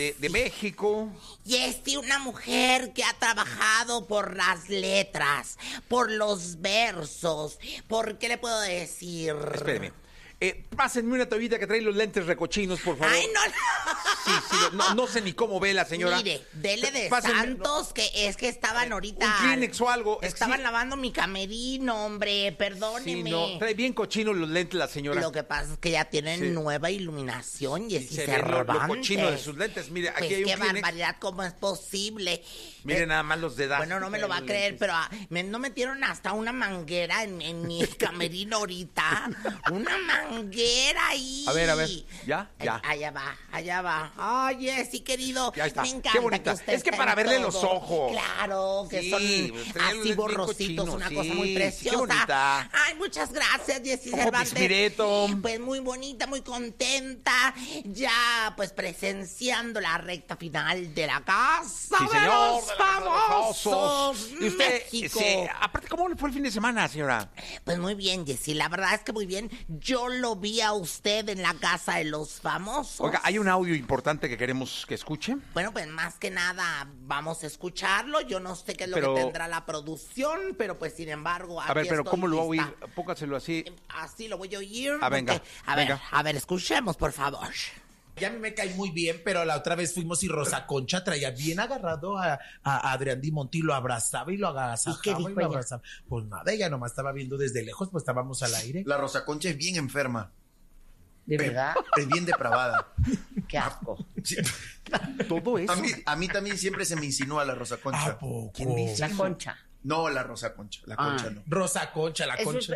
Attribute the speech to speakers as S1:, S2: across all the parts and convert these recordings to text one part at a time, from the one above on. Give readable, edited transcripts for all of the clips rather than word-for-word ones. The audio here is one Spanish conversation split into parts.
S1: de México.
S2: Jessie, una mujer que ha trabajado por las letras, por los versos, ¿por qué le puedo decir?
S1: Espéreme. Pásenme una toallita que trae los lentes recochinos, por favor.
S2: Ay, no.
S1: Sí, no sé ni cómo ve la señora.
S2: Mire, dele de
S1: Pásenme,
S2: Santos, que es que estaban ahorita...
S1: Un Kleenex o algo.
S2: Estaban lavando mi camerino, hombre, perdóneme.
S1: Sí, no, trae bien cochinos los lentes la señora.
S2: Lo que pasa es que ya tienen nueva iluminación y
S1: se ve lo cochino de sus lentes. Mire, aquí
S2: pues
S1: hay un
S2: qué
S1: Kleenex.
S2: barbaridad, ¿cómo es posible?
S1: Mire nada más los dedos.
S2: Bueno, no me lo va a creer, pero no metieron hasta una manguera en mi camerino ahorita. Una manguera ahí.
S1: A ver, ¿ya?
S2: Allá va. Ay, Jessie, querido.
S1: Ya está.
S2: Me encanta.
S1: Qué bonita.
S2: Que usted
S1: Es que
S2: esté
S1: para
S2: en
S1: verle
S2: todo.
S1: los ojos.
S2: Claro, que
S1: Sí,
S2: son así
S1: bien
S2: borrositos,
S1: cochinos,
S2: una
S1: sí,
S2: cosa muy
S1: sí,
S2: preciosa.
S1: qué bonita.
S2: Ay, muchas gracias, Jessie
S1: Ojo,
S2: Cervantes.
S1: Pispireto.
S2: Pues muy bonita, muy contenta. Ya, pues presenciando la recta final de la casa
S1: Sí,
S2: de
S1: señor,
S2: los
S1: de la Casa de los
S2: famosos.
S1: Y usted,
S2: México.
S1: aparte, ¿cómo le fue el fin de semana, señora?
S2: Pues muy bien, Jessie, la verdad es que muy bien. Yo lo vi a usted en la casa de los famosos.
S1: Oiga, hay un audio importante que queremos que escuche.
S2: Bueno, pues más que nada vamos a escucharlo. Yo no sé qué es lo
S1: Pero-
S2: que tendrá la producción, pero pues sin embargo
S1: A ver,
S2: aquí
S1: pero
S2: estoy
S1: ¿cómo lo va a oír?
S2: lista.
S1: Póngaselo así.
S2: Así lo voy a oír.
S1: Ah, venga,
S2: porque-
S1: venga.
S2: A ver, escuchemos, por favor.
S3: Ya a mí me cae muy bien, pero la otra vez fuimos y Rosa Concha traía bien agarrado a Adrián Di Monti, lo abrazaba y lo agasajaba
S2: ¿Y qué dijo
S3: lo
S2: ella?
S3: abrazaba. Pues nada, ella nomás estaba viendo desde lejos, pues estábamos al aire.
S4: La Rosa Concha es bien enferma.
S2: ¿De verdad?
S4: Es bien depravada.
S2: Qué asco.
S4: Sí.
S1: Todo eso.
S4: A mí también siempre se me insinúa la Rosa Concha.
S3: ¿A poco?
S1: ¿Quién dice?
S2: La concha.
S4: No, la Rosa Concha. La Concha no.
S3: Rosa Concha, la Concha.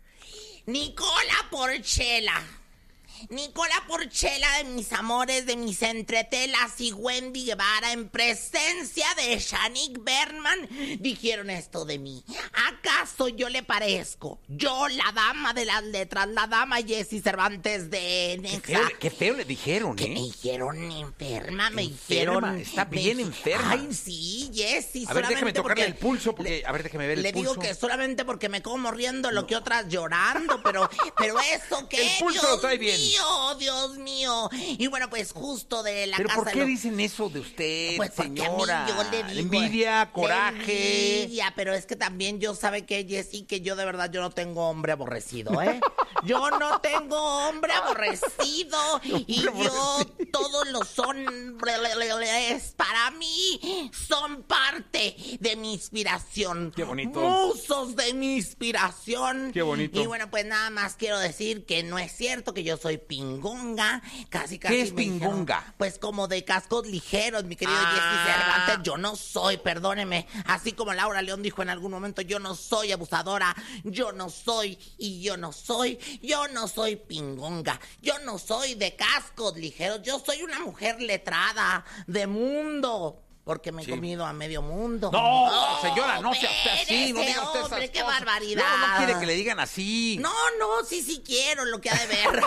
S2: Nicola Porchela. Nicola Porchela, de mis amores, de mis entretelas, y Wendy Guevara, en presencia de Shanique Berman, dijeron esto de mí. ¿Acaso yo le parezco? Yo, la dama de las letras, la dama Jessie Cervantes de Nexa.
S1: Qué feo le dijeron,
S2: Que me
S1: ¿eh?
S2: dijeron enferma, me
S1: Enferma,
S2: dijeron...
S1: está bien enferma.
S2: Ay, sí, Jessie,
S1: A ver, déjeme
S2: solamente
S1: tocarle
S2: porque-
S1: el pulso, porque... A ver, déjeme ver el
S2: le
S1: pulso.
S2: digo que solamente porque me como riendo lo que otras llorando, pero eso qué,
S1: El pulso
S2: Dios
S1: lo trae bien.
S2: Dios mío. Y bueno, pues justo de la
S1: ¿Pero
S2: casa
S1: por
S2: de
S1: qué
S2: los-
S1: dicen eso de usted,
S2: Pues porque
S1: señora?
S2: a mí yo le digo...
S1: Envidia, coraje...
S2: Envidia, pero es que también yo sabe que, Jessie, que yo de verdad yo no tengo hombre aborrecido, ¿eh? Yo no tengo hombre aborrecido. Y yo, todos los hombres para mí son parte de mi inspiración.
S1: Qué bonito.
S2: Musos de mi inspiración.
S1: Qué bonito.
S2: Y bueno, pues nada más quiero decir que no es cierto que yo soy pingonga. Casi
S1: ¿Qué es
S2: me dijeron,
S1: pingonga?
S2: pues como de cascos ligeros, mi querido
S1: Ah.
S2: Jessie Cervantes. Yo no soy, perdóneme. Así como Laura León dijo en algún momento, yo no soy abusadora, yo no soy pingonga, yo no soy de cascos ligeros, yo soy una mujer letrada, de mundo. Porque me he
S1: Sí.
S2: comido a medio mundo.
S1: No, señora, no sea usted así, no
S2: espérese,
S1: diga usted esas
S2: hombre, qué
S1: cosas.
S2: barbaridad.
S1: No quiere que le digan así.
S2: No, sí quiero lo que ha de ver.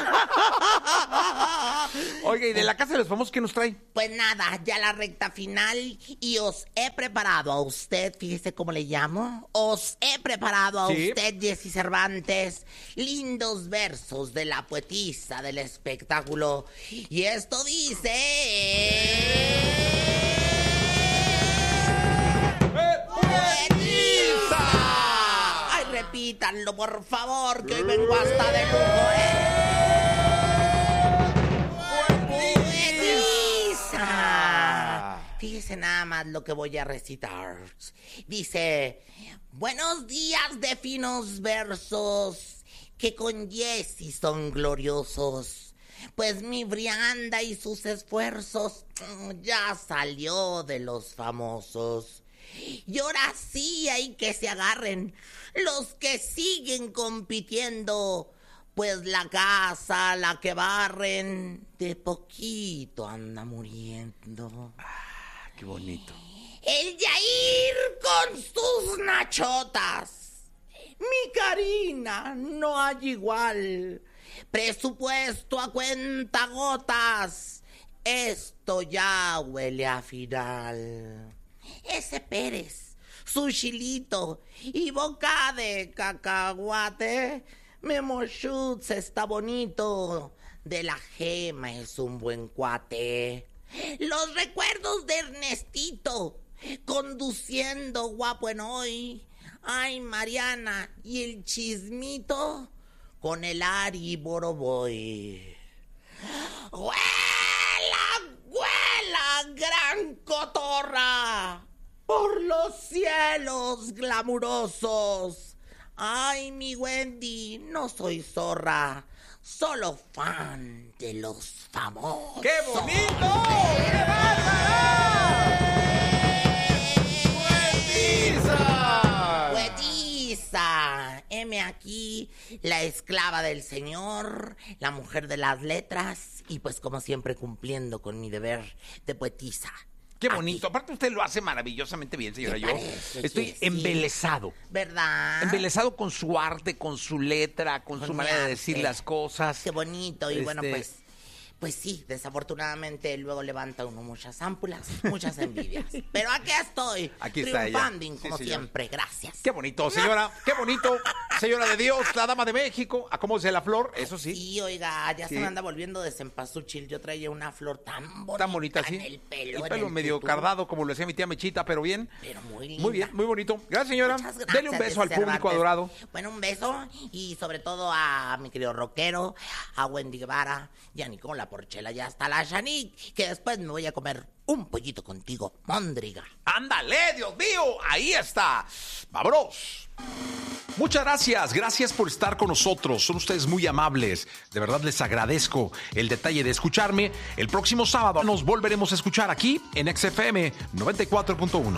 S1: Oiga, ¿y de la Casa de los Famosos qué nos trae?
S2: Pues nada, ya la recta final, y os he preparado a usted, fíjese cómo le llamo, os he preparado a
S1: Sí.
S2: usted, Jessie Cervantes, lindos versos de la poetisa del espectáculo. Y esto dice... ¡Poetisa! Ay, repítanlo, por favor, que hoy vengo hasta de lujo, ¡Poetisa! Fíjese nada más lo que voy a recitar. Dice: buenos días de finos versos, que con Jessie son gloriosos. Pues mi Brianda y sus esfuerzos ya salió de los famosos. Y ahora sí hay que se agarren los que siguen compitiendo, pues la casa, la que barren, de poquito anda muriendo.
S1: Qué bonito.
S2: El Yair con sus nachotas. Mi Karina, no hay igual. Presupuesto a cuentagotas. Esto ya huele a final. Ese Pérez, su chilito y boca de cacahuate. Memo Schutz está bonito. De la Gema es un buen cuate. Los recuerdos de Ernestito conduciendo guapo en hoy. Ay, Mariana, y el chismito con el Ari Boroboy. ¡Huela, huela, gran cotorra! Por los cielos glamurosos. Ay, mi Wendy, no soy zorra, solo fan de los famosos.
S1: ¡Qué bonito! ¡Qué bárbara!
S2: Poetisa, heme aquí, la esclava del señor, la mujer de las letras y pues como siempre cumpliendo con mi deber de poetisa.
S1: Qué bonito. Aparte usted lo hace maravillosamente bien, señora. Yo estoy embelesado.
S2: ¿Verdad?
S1: Embelesado con su arte, con su letra, con su
S2: mi
S1: manera de
S2: arte.
S1: decir las cosas.
S2: Qué bonito. Y bueno, pues sí, desafortunadamente luego levanta uno muchas ámpulas, muchas envidias. Pero aquí estoy,
S1: Aquí está ella.
S2: triunfando como siempre. Gracias.
S1: Qué bonito, señora. Qué bonito. Señora de Dios, la dama de México. Acomódese la flor, eso sí.
S2: Sí, oiga, ya
S1: Sí.
S2: se me anda volviendo de cempasúchil. Yo traía una flor tan bonita,
S1: sí.
S2: en el pelo.
S1: El
S2: en
S1: pelo
S2: el
S1: medio
S2: tutú.
S1: cardado, como lo decía mi tía Mechita, pero bien.
S2: Pero muy linda.
S1: Muy bien, muy bonito. Gracias, señora.
S2: Muchas gracias,
S1: Dele un beso al público
S2: Cervantes.
S1: adorado.
S2: Bueno, un beso y sobre todo a mi querido rockero, a Wendy Guevara y a Nicola Porchela y hasta la Shanique, que después me voy a comer un pollito contigo, móndriga.
S1: ¡Ándale, Dios mío! Ahí está. ¡Vámonos! Muchas gracias por estar con nosotros, son ustedes muy amables, de verdad les agradezco el detalle de escucharme. El próximo sábado nos volveremos a escuchar aquí en XFM 94.1.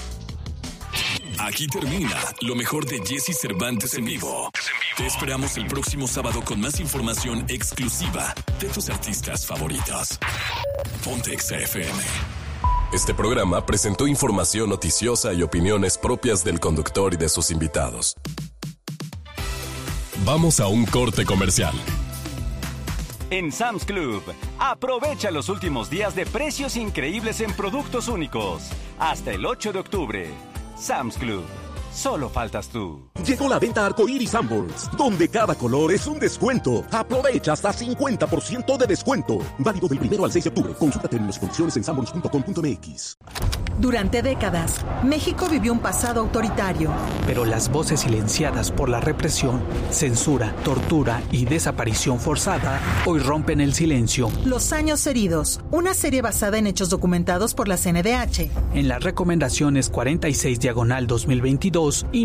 S5: Aquí termina lo mejor de Jesse Cervantes en vivo. Te esperamos el próximo sábado con más información exclusiva de tus artistas favoritos. Ponte XFM.
S6: Este programa presentó información noticiosa y opiniones propias del conductor y de sus invitados. Vamos a un corte comercial.
S7: En Sam's Club, aprovecha los últimos días de precios increíbles en productos únicos. Hasta el 8 de octubre. Sam's Club. Solo faltas tú.
S8: Llegó la venta Arcoiris Sanborns, donde cada color es un descuento. Aprovecha hasta 50% de descuento. Válido del 1 al 6 de octubre. Consulta términos y condiciones en sanborns.com.mx.
S9: Durante décadas, México vivió un pasado autoritario.
S10: Pero las voces silenciadas por la represión, censura, tortura y desaparición forzada hoy rompen el silencio.
S9: Los años heridos, una serie basada en hechos documentados por la CNDH.
S10: En las recomendaciones 46/2022 y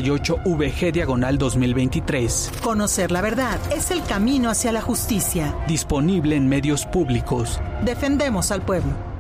S10: 98-VG/2023.
S9: Conocer la verdad es el camino hacia la justicia.
S10: Disponible en medios públicos.
S9: Defendemos al pueblo.